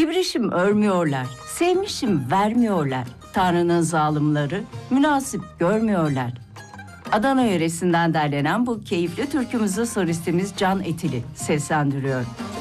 İbrişim örmüyorlar, sevmişim vermiyorlar. Tanrı'nın zalimleri münasip görmüyorlar. Adana yöresinden derlenen bu keyifli türkümüzü solistimiz Can Etili seslendiriyor.